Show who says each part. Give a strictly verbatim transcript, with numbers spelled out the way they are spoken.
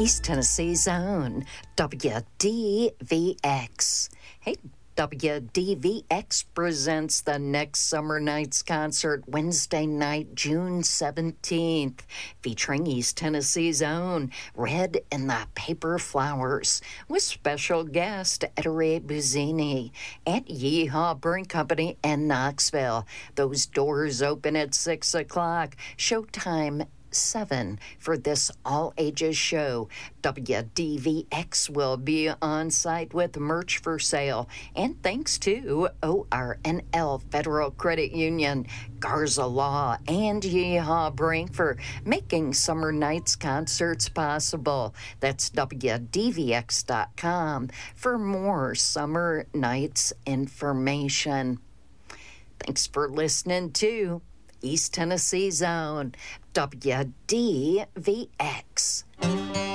Speaker 1: East Tennessee's own W D V X. Hey, W D V X presents the Next Summer Nights concert Wednesday night, June seventeenth, featuring East Tennessee's own Red and the Paper Flowers, with special guest Ettore Buzzini at Yeehaw Brewing Company in Knoxville. Those doors open at six o'clock. Showtime seven for this all-ages show. W D V X will be on site with merch for sale. And thanks to O R N L Federal Credit Union, Garza Law, and Yeehaw Brewing for making Summer Nights concerts possible. That's W D V X dot com for more Summer Nights information. Thanks for listening to East Tennessee's own W D V X.